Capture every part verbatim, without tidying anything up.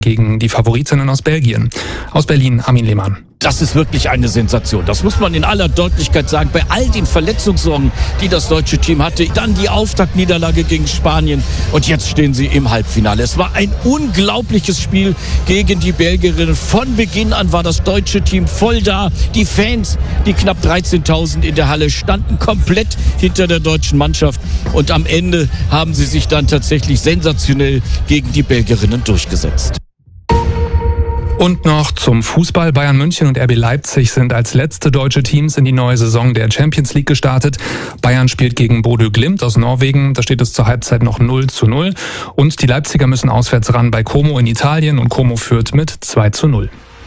gegen die Favoritinnen aus Belgien. Aus Berlin, Armin Lehmann. Das ist wirklich eine Sensation. Das muss man in aller Deutlichkeit sagen. Bei all den Verletzungssorgen, die das deutsche Team hatte, dann die Auftaktniederlage gegen Spanien und jetzt stehen sie im Halbfinale. Es war ein unglaubliches Spiel gegen die Belgierinnen. Von Beginn an war das deutsche Team voll da. Die Fans, die knapp dreizehntausend in der Halle, standen komplett hinter der deutschen Mannschaft und am Ende haben sie sich dann tatsächlich sensationell gegen die Belgierinnen durchgesetzt. Und noch zum Fußball. Bayern München und R B Leipzig sind als letzte deutsche Teams in die neue Saison der Champions League gestartet. Bayern spielt gegen Bodø Glimt aus Norwegen. Da steht es zur Halbzeit noch null zu null. Und die Leipziger müssen auswärts ran bei Como in Italien und Como führt mit zwei zu null.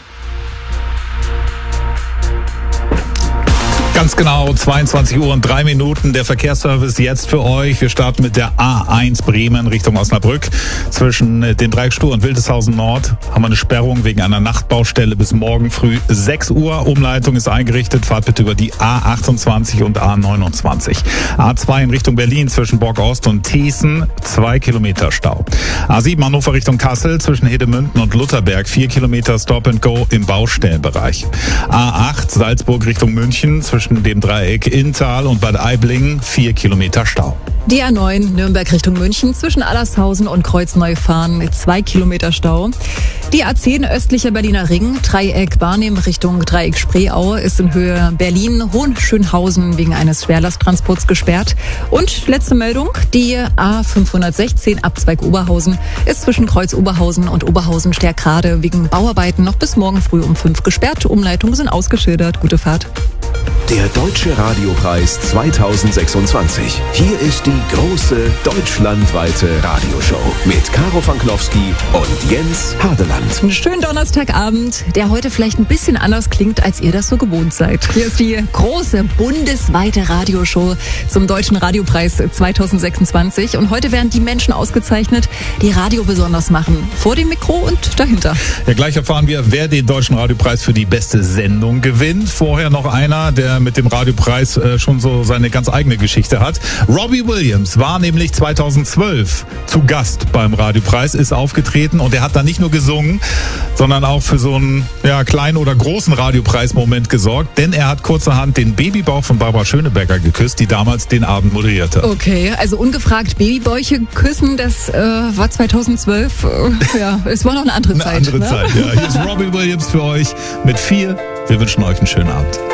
Ganz genau, zweiundzwanzig Uhr und drei Minuten. Der Verkehrsservice jetzt für euch. Wir starten mit der A eins Bremen Richtung Osnabrück. Zwischen dem Dreieck Stur und Wildeshausen Nord haben wir eine Sperrung wegen einer Nachtbaustelle bis morgen früh sechs Uhr. Umleitung ist eingerichtet. Fahrt bitte über die A achtundzwanzig und A neunundzwanzig. A zwei in Richtung Berlin zwischen Borg-Ost und Thiessen. Zwei Kilometer Stau. A sieben Hannover Richtung Kassel zwischen Hedemünden und Lutherberg. Vier Kilometer Stop and Go im Baustellenbereich. A acht Salzburg Richtung München zwischen dem Dreieck Inntal und Bad Aibling vier Kilometer Stau. Die A neun Nürnberg Richtung München zwischen Allershausen und Kreuzneufahren zwei Kilometer Stau. Die A zehn östlicher Berliner Ring, Dreieck Barnim Richtung Dreieck Spreeau ist in Höhe Berlin Hohenschönhausen wegen eines Schwerlasttransports gesperrt. Und letzte Meldung, die A fünfhundertsechzehn Abzweig Oberhausen ist zwischen Kreuz Oberhausen und Oberhausen Sterkrade wegen Bauarbeiten noch bis morgen früh um fünf gesperrt. Umleitungen sind ausgeschildert. Gute Fahrt. Der Deutsche Radiopreis zweitausendsechsundzwanzig. Hier ist die große deutschlandweite Radioshow mit Caro Fanknowski und Jens Hardeland. Einen schönen Donnerstagabend, der heute vielleicht ein bisschen anders klingt, als ihr das so gewohnt seid. Hier ist die große bundesweite Radioshow zum Deutschen Radiopreis zweitausendsechsundzwanzig. Und heute werden die Menschen ausgezeichnet, die Radio besonders machen. Vor dem Mikro und dahinter. Ja, gleich erfahren wir, wer den Deutschen Radiopreis für die beste Sendung gewinnt. Vorher noch einer, der mit dem Radiopreis äh, schon so seine ganz eigene Geschichte hat. Robbie Williams war nämlich zweitausendzwölf zu Gast beim Radiopreis, ist aufgetreten und er hat da nicht nur gesungen, sondern auch für so einen ja, kleinen oder großen Radiopreis-Moment gesorgt, denn er hat kurzerhand den Babybauch von Barbara Schöneberger geküsst, die damals den Abend moderierte. Okay, also ungefragt Babybäuche küssen, das äh, war zweitausendzwölf. Äh, ja, es war noch eine andere eine Zeit. Eine andere ne? Zeit, ja. Hier ist Robbie Williams für euch mit vier. Wir wünschen euch einen schönen Abend.